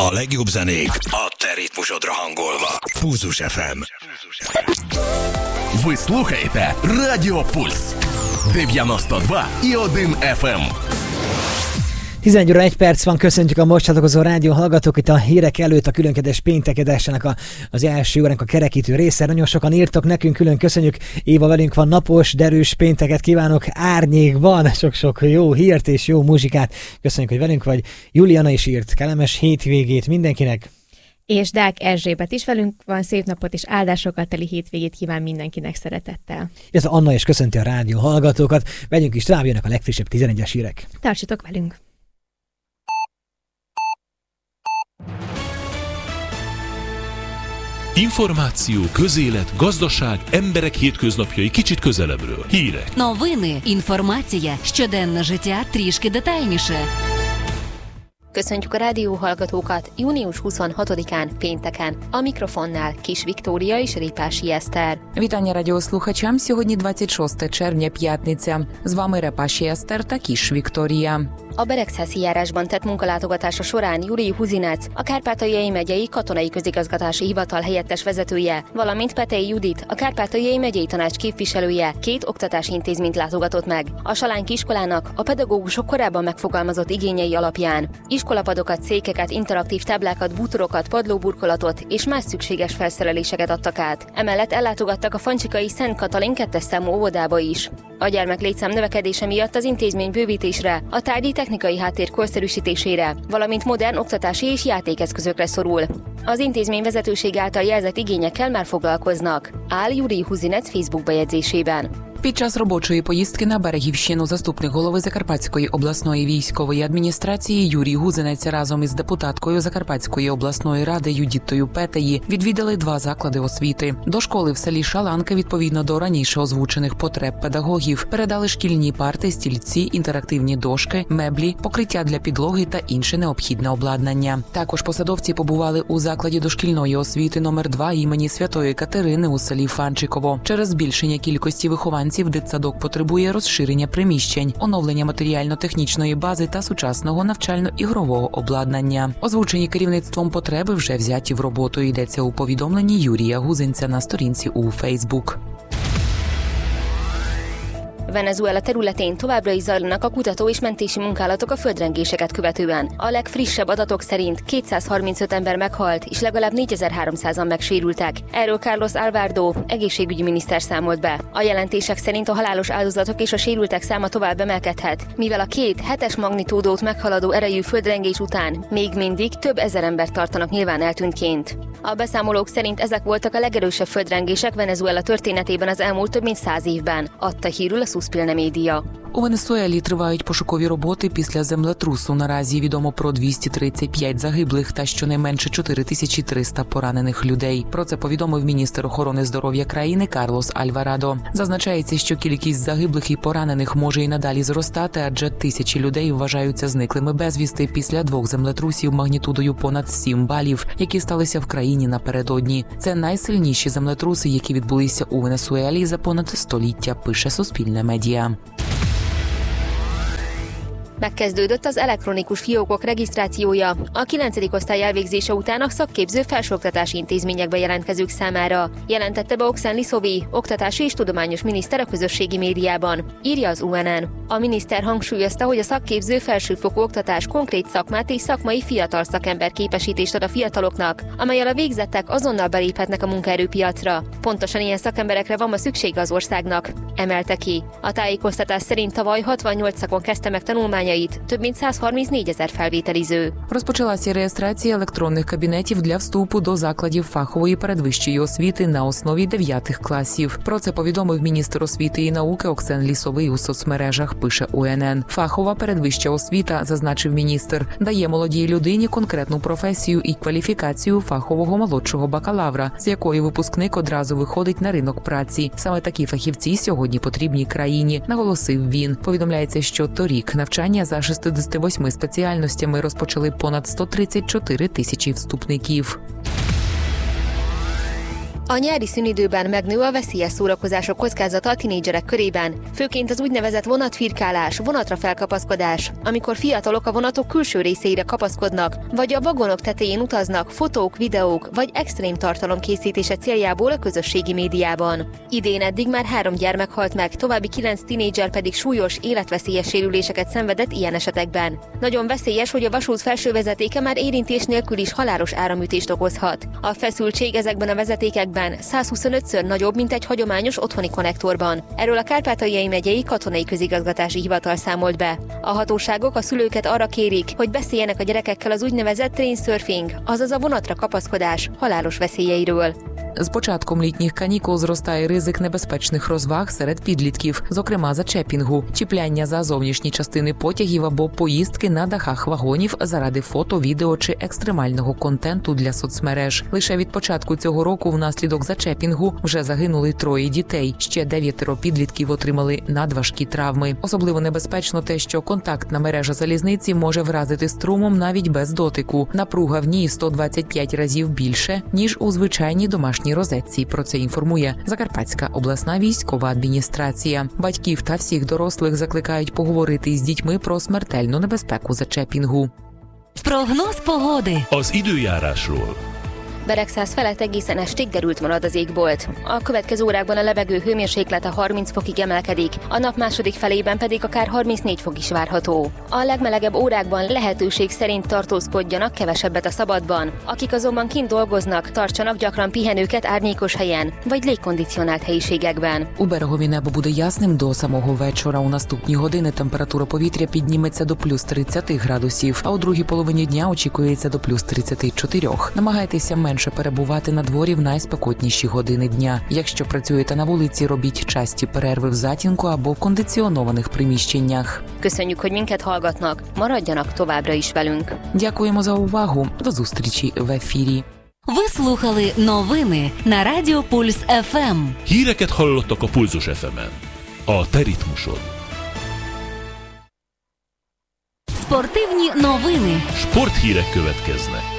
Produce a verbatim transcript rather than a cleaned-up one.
A legjobb zenék a te ritmusodra hangolva. Pulzus еф ем. Ви слухаєте Радіо Пульс дев'яносто два і один еф ем. tizenegy óra egy perc van, köszöntjük a most csatlakozó rádió hallgatók itt a hírek előtt a különkedves péntekedésének a, az első óránk a kerekítő része. Nagyon sokan írtok nekünk, külön köszönjük. Éva, velünk van, napos, derűs pénteket kívánok, árnyékban, sok-sok jó hírt és jó muzsikát. Köszönjük, hogy velünk vagy. Juliana is írt, kellemes hétvégét mindenkinek. És Dák Erzsébet is velünk van, szép napot és áldásokkal teli hétvégét kíván mindenkinek szeretettel. Ez Anna is köszönti a rádió hallgatókat. Vegyünk is tovább, jönnek a legfrissebb tizenegyes hírek. Tartsatok velünk! Információ, közélet, gazdaság, emberek hétköznapjai kicsit közelebbről. Hírek. Новини, інформація, щоденне життя трішки детальніше. Köszöntjük a rádióhallgatókat június huszonhatodikán, pénteken. A mikrofonnál Kis Viktória és Репаші Естер. Вітання радіослухачам. Сьогодні двадцять шостого червня, п'ятниця. З вами Репаші Естер та Кis Viktória. A Beregszászi járásban tett munkalátogatása során Juri Huzinec, a Kárpátaljai megyei katonai közigazgatási hivatal helyettes vezetője, valamint Petei Judit, a Kárpátaljai megyei tanács képviselője két oktatási intézményt látogatott meg. A Salánki iskolának a pedagógusok korábban megfogalmazott igényei alapján iskolapadokat, székeket, interaktív táblákat, bútorokat, padlóburkolatot és más szükséges felszereléseket adtak át. Emellett ellátogattak a fancsikai Szent Katalin kettes számú óvodába is. A gyermek létszám növekedése miatt az intézmény bővítésre, a tárgyi technikai háttér korszerűsítésére, valamint modern oktatási és játékeszközökre szorul. Az intézmény vezetőség által jelzett igényekkel már foglalkoznak, áll Juri Huzinec Facebook bejegyzésében. Під час робочої поїздки на Берегівщину заступник голови Закарпатської обласної військової адміністрації Юрій Гузинець разом із депутаткою Закарпатської обласної ради Юдітою Петеї відвідали два заклади освіти. До школи в селі Шаланки, відповідно до раніше озвучених потреб педагогів, передали шкільні парти, стільці, інтерактивні дошки, меблі, покриття для підлоги та інше необхідне обладнання. Також посадовці побували у закладі дошкільної освіти номер два імені Святої Катерини у селі Фанчиково. Через збільшення кількості вихованців дитсадок потребує розширення приміщень, оновлення матеріально-технічної бази та сучасного навчально-ігрового обладнання. Озвучені керівництвом потреби вже взяті в роботу, йдеться у повідомленні Юрія Гузинця на сторінці у Фейсбук. Venezuela területén továbbra is zajlanak a kutató és mentési munkálatok a földrengéseket követően. A legfrissebb adatok szerint kétszázharmincöt ember meghalt, és legalább négyezer-háromszázan megsérültek. Erről Carlos Alvarado, egészségügyi miniszter számolt be. A jelentések szerint a halálos áldozatok és a sérültek száma tovább emelkedhet, mivel a két hetes magnitódót meghaladó erejű földrengés után még mindig több ezer embert tartanak nyilván eltűntként. A beszámolók szerint ezek voltak a legerősebb földrengések Venezuela történetében az elmúlt több mint száz évben, adta hírül a Суспільне медіа. У Венесуелі тривають пошукові роботи після землетрусу. Наразі відомо про двісті тридцять п'ять загиблих та щонайменше чотири тисячі триста поранених людей. Про це повідомив міністр охорони здоров'я країни Карлос Альварадо. Зазначається, що кількість загиблих і поранених може і надалі зростати, адже тисячі людей вважаються зниклими безвісти після двох землетрусів магнітудою понад сім балів, які сталися в країні напередодні. Це найсильніші землетруси, які відбулися у Венесуелі за понад століття, пише Суспільне медіа. Megkezdődött az elektronikus fiókok regisztrációja a kilencedik osztály elvégzése után a szakképző felsőoktatási intézményekbe jelentkezők számára, jelentette be Oksan Liszovi, oktatási és tudományos miniszter a közösségi médiában, írja az u en en. A miniszter hangsúlyozta, hogy a szakképző felsőfokú oktatás konkrét szakmát és szakmai fiatal szakember képesítést ad a fiataloknak, amellyel a végzettek azonnal beléphetnek a munkaerőpiacra. Pontosan ilyen szakemberekre van ma szüksége az országnak, emelte ki. A tájékoztatás szerint tavaly hatvannyolc szakon kezdte meg tanulmányait több mint százharmincnégyezer felvételiző. Розпочалася реєстрація електронних кабінетів для вступу до закладів фахової передвищої освіти на основі дев'ятих класів. Про це повідомив міністр освіти і науки Оксан Лісовий у соцмережах, пише у ен ен. Фахова передвища освіта, зазначив міністр, дає молодій людині конкретну професію і кваліфікацію фахового молодшого бакалавра, з якої випускник одразу виходить на ринок праці. Саме такі фахівці сьогодні потрібні країні, наголосив він. Повідомляється, що торік навчання за шістдесят вісім спеціальностями розпочали понад сто тридцять чотири тисячі вступників. A nyári szünidőben megnő a veszélyes szórakozások kockázata a tinédzserek körében, főként az úgynevezett vonatfirkálás, vonatra felkapaszkodás, amikor fiatalok a vonatok külső részeire kapaszkodnak, vagy a vagonok tetején utaznak fotók, videók vagy extrém tartalom készítése céljából a közösségi médiában. Idén eddig már három gyermek halt meg, további kilenc tinédzser pedig súlyos, életveszélyes sérüléseket szenvedett ilyen esetekben. Nagyon veszélyes, hogy a vasút felső vezetéke már érintés nélkül is halálos áramütést okozhat. A feszültség ezekben a vezetékekben száz huszonötször nagyobb, mint egy hagyományos otthoni konnektorban. Erről a Kárpátaljai megyei katonai közigazgatási hivatal számolt be. A hatóságok a szülőket arra kérik, hogy beszéljenek a gyerekekkel az úgynevezett train surfing, azaz a vonatra kapaszkodás halálos veszélyeiről. З початком літніх канікул зростає ризик небезпечних розваг серед підлітків, зокрема зачепінгу, чіпляння за зовнішні частини потягів або поїздки на дахах вагонів заради фото, відео чи екстремального контенту для соцмереж. Лише від початку цього року внаслідок зачепінгу вже загинули троє дітей, ще дев'ятеро підлітків отримали надважкі травми. Особливо небезпечно те, що контактна мережа залізниці може вразити струмом навіть без дотику. Напруга в ній сто двадцять п'ять разів більше, ніж у звичайній домашній розетці. Про це інформує Закарпатська обласна військова адміністрація. Батьків та всіх дорослих закликають поговорити з дітьми про смертельну небезпеку зачепінгу. Прогноз pогоди. Az időjárásról. Beregszáz felett egészen estig derült marad az égbolt. A következő órákban a levegő hőmérséklete harminc fokig emelkedik, a nap második felében pedig akár harmincnégy fok is várható. A legmelegebb órákban lehetőség szerint tartózkodjanak kevesebbet a szabadban. Akik azonban kint dolgoznak, tartsanak gyakran pihenőket árnyékos helyen, vagy légkondicionált helyiségekben. У берегові небо буде ясним до самого вечора. У наступні години температура повітря підніметься до плюс тридцять градусів, а у другій половині дня очікується до плюс тридцять чотири. Намагайтеся менше перебувати на дворі в найспекотніші години дня. Якщо працюєте на вулиці, робіть часті перерви в затінку або в кондиціонованих приміщеннях. Köszönjük, hogy minket hallgatnak. Maradjanak továbbra is velünk. Дякуємо за увагу. До зустрічі в ефірі. Ви слухали новини на Радіо Пульс еф ем. Híreket hallottak a Pulzus ef emen. A te ritmusod. Спортивні новини. Sporthírek következnek.